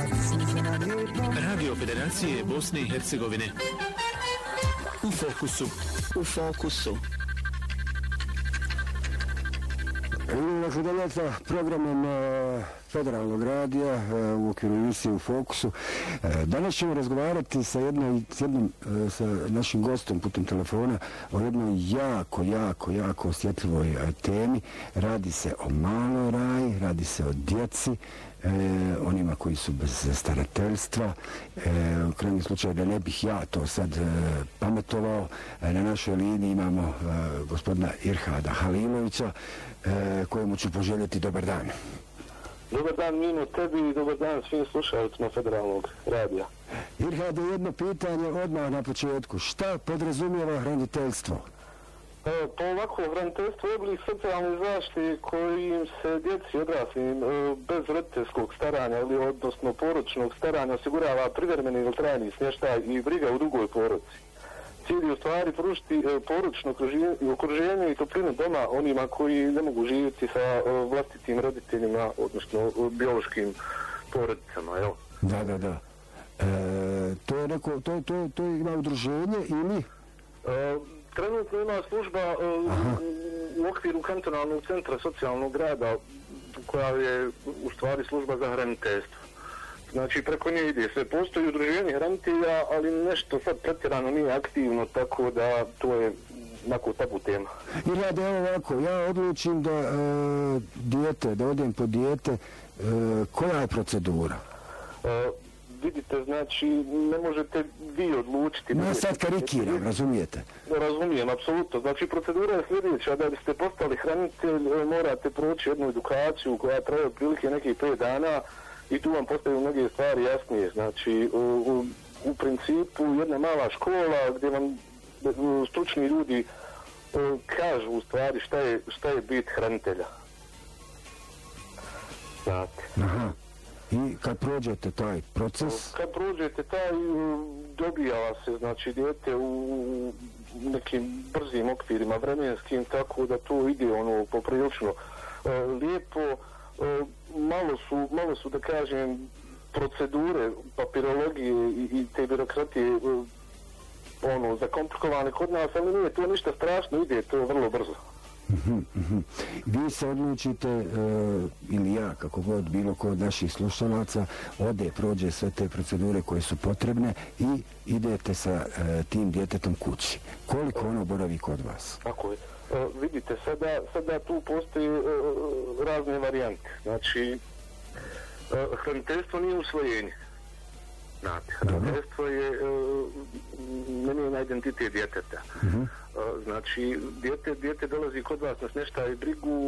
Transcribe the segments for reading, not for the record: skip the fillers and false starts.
Radio Federacije Bosne i Hercegovine. U fokusu. U fokusu. Nastavljamo programom Federalnog radija u okviru emisije U fokusu. Danas ćemo razgovarati sa sa našim gostom putem telefona o jednoj jako osjetljivoj temi. Radi se o maloj Raji, radi se o djeci, onima koji su bez starateljstva. U krajnjem slučaju da ne bih ja to sad pametovao, na našoj liniji imamo gospodina Irhada Halilovića, kojemu ću poželjeti dobar dan. Dobar dan Mino, tebi i dobar dan svim slušalcima Federalnog radija. Irhade, jedno pitanje odmah na početku. Šta podrazumijeva hraniteljstvo? Pa ovako, hraniteljstvo je oblik socijalne zaštite kojim se djeci odraslim bez roditeljskog staranja ili odnosno porodičnog staranja osigurava privremeni ili trajni smještaj i briga u drugoj porodici. Cilj je u stvari pružiti porodično okruženje i toplinu doma onima koji ne mogu živjeti sa vlastitim roditeljima, odnosno biološkim porodicama, jel? Da. To ima udruženje ili? Trenutno ima služba u okviru kantonalnog centra socijalnog rada koja je u stvari služba za hraniteljstvo. Znači, preko nje ide sve. Postoji udruženje hranitelja, ali nešto sad pretjerano nije aktivno, tako da to je onako tabu tema. I rade ovako, ja odlučim da da odem po dijete, koja je procedura? Vidite, znači, ne možete vi odlučiti. Ja sad karikiram, razumijete? Razumijem, apsolutno. Znači, procedura je sljedeća, da biste postali hranitelj, morate proći jednu edukaciju koja traje otprilike nekih 5 dana, i tu vam postaju mnoge stvari jasnije. Znači, u principu jedna mala škola gdje vam stručni ljudi kažu u stvari šta je bit hranitelja. Znate. Aha. I kad prođete taj proces? Kad prođete taj, dobija se, znači, dijete u nekim brzim okvirima vremenskim, tako da to ide poprilično lijepo. Malo su da kažem procedure papirologije i te birokratije zakomplikovane kod nas, ali nije to ništa strašno, ide to vrlo brzo. Vi se odlučite ili ja, kako god, bilo ko od naših slušalaca prođe sve te procedure koje su potrebne i idete sa tim djetetom kući. Koliko ono boravi kod vas? Tako je. Vidite, sada tu postoji razne varijante. Znači, hraniteljstvo nije usvojenje. Znate, hraniteljstvo je na identitet djeteta. Znači, dijete dolazi kod vas na smještaj i brigu,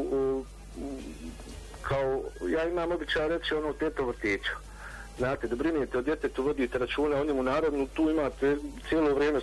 kao, ja imam običaj reći teto vrtića. Znate, da brinete o djetetu, vodite računa o njemu, naravno tu imate cijelo vrijeme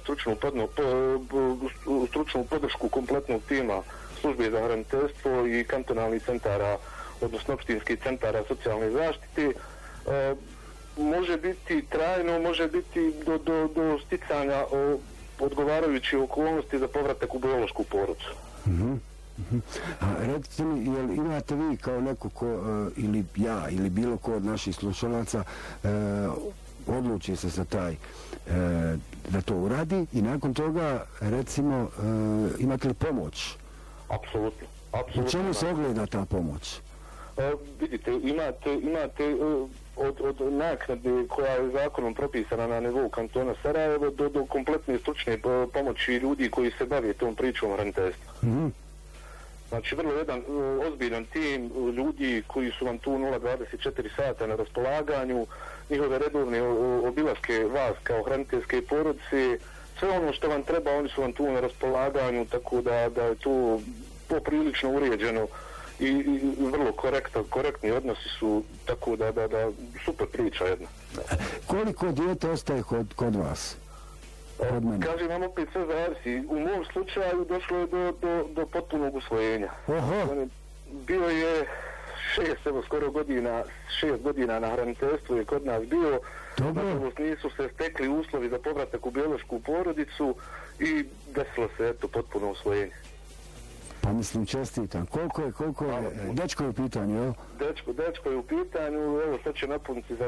stručnu podršku kompletnog tima službe za hraniteljstvo i kantonalnih centara, odnosno opštinskih centara socijalne zaštite. Može biti trajno, može biti do sticanja odgovarajuće okolnosti za povratak u biološku porodicu. A recite mi, jel imate vi kao neko ko, ili ja, ili bilo ko od naših slušalaca odluči se za taj da to uradi i nakon toga, recimo, imate li pomoć? Apsolutno. U čemu se ogleda ta pomoć? Vidite, imate od naknade koja je zakonom propisana na nivou kantona Sarajevo do kompletne stručne pomoći ljudi koji se bave tom pričom hraniteljstva. Znači, vrlo jedan ozbiljan tim ljudi koji su vam tu 0,24 sata na raspolaganju, njihove redovne obilaske vas kao hraniteljske porodice, sve ono što vam treba, oni su vam tu na raspolaganju, tako da je to poprilično uređeno i vrlo korektni odnosi su, tako da super priča jedna. Koliko dijete ostaje kod vas? Kažem vam, opet sve zavisi. U mom slučaju došlo je do potpunog usvojenja. Bio je 6 godina na hraniteljstvu je kod nas bio. Nažalost, nisu se stekli uslovi za povratak u biološku porodicu i desilo se potpuno usvojenje. Pa mislim, čestitam. Koliko je, dečko je u pitanju, jel? Dečko je u pitanju, evo sad će napuniti za